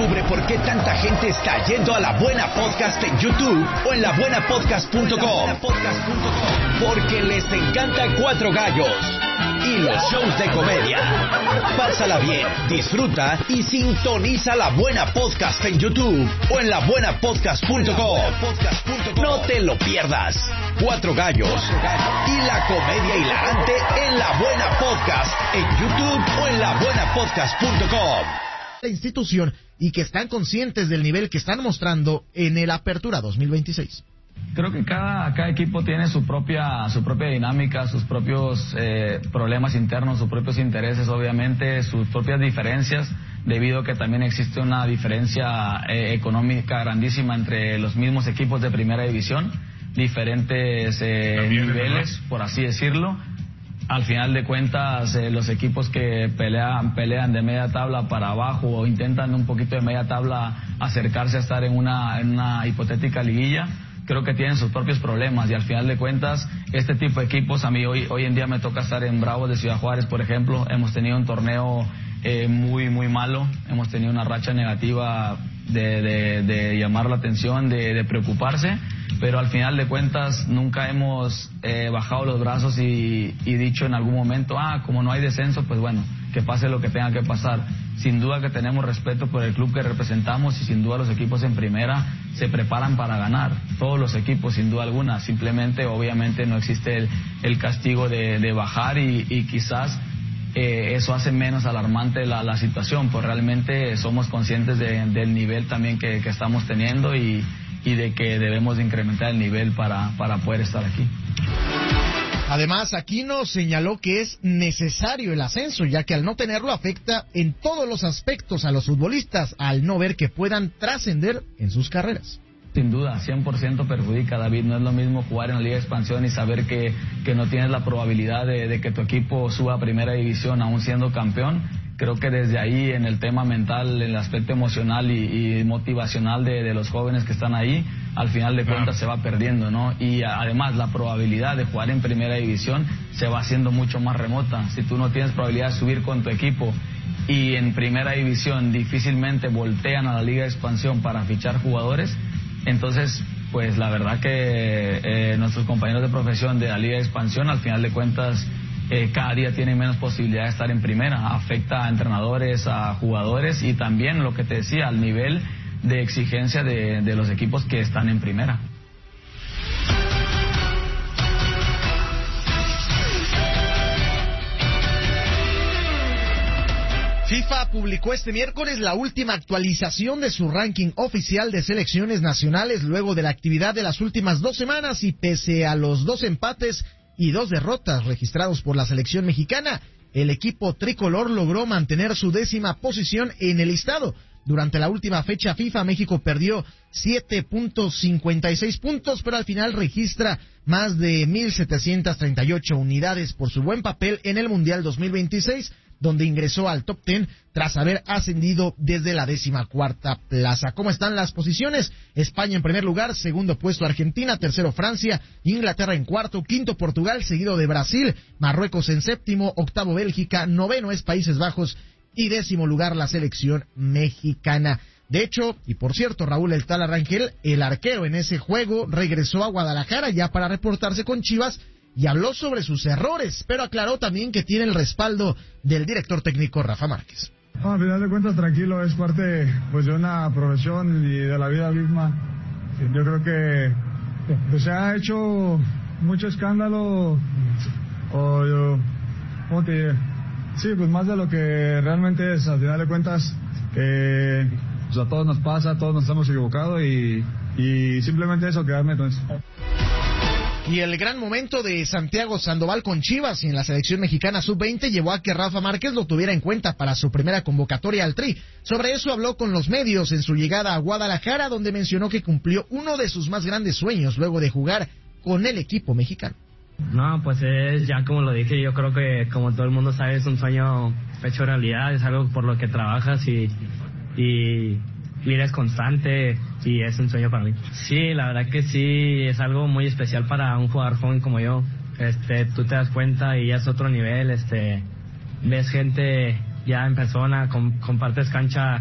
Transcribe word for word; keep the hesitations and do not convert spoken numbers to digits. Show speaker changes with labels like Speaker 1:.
Speaker 1: Descubre por qué tanta gente está yendo a La Buena Podcast en YouTube o en la buena podcast punto com. Porque les encanta Cuatro Gallos y los shows de comedia. Pásala bien, disfruta y sintoniza La Buena Podcast en YouTube o en la buena podcast punto com. No te lo pierdas. Cuatro Gallos y la comedia hilarante en La Buena Podcast en YouTube o en la buena podcast punto com.
Speaker 2: La institución y que están conscientes del nivel que están mostrando en el Apertura dos mil veintiséis.
Speaker 3: Creo que cada, cada equipo tiene su propia, su propia dinámica, sus propios eh, problemas internos, sus propios intereses, obviamente, sus propias diferencias, debido a que también existe una diferencia eh, económica grandísima entre los mismos equipos de primera división, diferentes eh, niveles, por así decirlo. Al final de cuentas, eh, los equipos que pelean, pelean de media tabla para abajo o intentan un poquito de media tabla acercarse a estar en una, en una hipotética liguilla, creo que tienen sus propios problemas y al final de cuentas este tipo de equipos, a mí hoy, hoy en día me toca estar en Bravos de Ciudad Juárez, por ejemplo. Hemos tenido un torneo eh, muy muy malo, hemos tenido una racha negativa de, de, de llamar la atención, de, de preocuparse, pero al final de cuentas nunca hemos eh, bajado los brazos y, y dicho en algún momento, ah, como no hay descenso, pues bueno, que pase lo que tenga que pasar. Sin duda que tenemos respeto por el club que representamos y sin duda los equipos en primera se preparan para ganar, todos los equipos sin duda alguna, simplemente obviamente no existe el, el castigo de, de bajar y, y quizás eh, eso hace menos alarmante la, la situación, pues realmente somos conscientes de, del nivel también que, que estamos teniendo y, y de que debemos de incrementar el nivel para, para poder estar aquí.
Speaker 2: Además, Aquino señaló que es necesario el ascenso, ya que al no tenerlo afecta en todos los aspectos a los futbolistas, al no ver que puedan trascender en sus carreras.
Speaker 3: Sin duda, cien por ciento perjudica, David. No es lo mismo jugar en la Liga de Expansión y saber que, que no tienes la probabilidad de, de que tu equipo suba a Primera División aún siendo campeón. Creo que desde ahí, en el tema mental, en el aspecto emocional y, y motivacional de, de los jóvenes que están ahí, al final de cuentas se va perdiendo, ¿no? Y además la probabilidad de jugar en Primera División se va haciendo mucho más remota. Si tú no tienes probabilidad de subir con tu equipo y en Primera División difícilmente voltean a la Liga de Expansión para fichar jugadores, entonces pues la verdad que eh, nuestros compañeros de profesión de la Liga de Expansión al final de cuentas eh, cada día tienen menos posibilidad de estar en primera. Afecta a entrenadores, a jugadores y también lo que te decía, al nivel de exigencia de, de los equipos que están en primera.
Speaker 2: FIFA publicó este miércoles la última actualización de su ranking oficial de selecciones nacionales luego de la actividad de las últimas dos semanas y pese a los dos empates y dos derrotas registrados por la selección mexicana, el equipo tricolor logró mantener su décima posición en el listado. Durante la última fecha FIFA, México perdió siete punto cincuenta y seis puntos, pero al final registra más de mil setecientas treinta y ocho unidades por su buen papel en el Mundial dos mil veintiséis, donde ingresó al top diez tras haber ascendido desde la décima cuarta plaza. ¿Cómo están las posiciones? España en primer lugar, segundo puesto Argentina, tercero Francia, Inglaterra en cuarto, quinto Portugal, seguido de Brasil, Marruecos en séptimo, octavo Bélgica, noveno es Países Bajos y décimo lugar la selección mexicana. De hecho, y por cierto, Raúl El Tala Rangel, el arquero en ese juego, regresó a Guadalajara ya para reportarse con Chivas y habló sobre sus errores, pero aclaró también que tiene el respaldo del director técnico Rafa Márquez.
Speaker 4: No, al final de cuentas, tranquilo, es parte pues de una profesión y de la vida misma. Yo creo que pues, se ha hecho mucho escándalo, o yo, ¿cómo te diré? Sí, pues más de lo que realmente es, al final de cuentas, que pues, a todos nos pasa, a todos nos hemos equivocado y, y simplemente eso, quedarme entonces.
Speaker 2: Y el gran momento de Santiago Sandoval con Chivas y en la selección mexicana sub veinte llevó a que Rafa Márquez lo tuviera en cuenta para su primera convocatoria al Tri. Sobre eso habló con los medios en su llegada a Guadalajara, donde mencionó que cumplió uno de sus más grandes sueños luego de jugar con el equipo mexicano.
Speaker 5: No, pues es ya como lo dije, yo creo que como todo el mundo sabe es un sueño hecho realidad, es algo por lo que trabajas y, y, y eres constante y es un sueño para mí. Sí, la verdad que sí, es algo muy especial para un jugador joven como yo. Este, tú te das cuenta y ya es otro nivel, este, ves gente ya en persona, com, compartes cancha